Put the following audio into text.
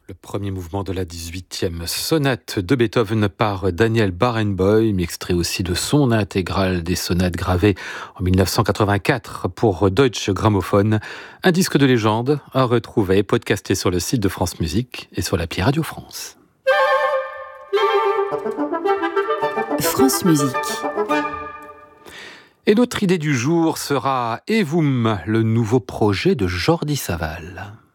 Le premier mouvement de la 18e sonate de Beethoven par Daniel Barenboim, extrait aussi de son intégrale des sonates gravées en 1984 pour Deutsche Grammophon. Un disque de légende à retrouver, podcasté sur le site de France Musique et sur l'appli Radio France. France Musique. Et notre idée du jour sera Evum, le nouveau projet de Jordi Savall.